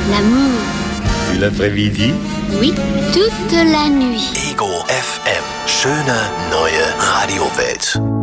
L'amour. L'après-midi? Oui, toute la nuit. Ego FM. Schöne neue Radiowelt.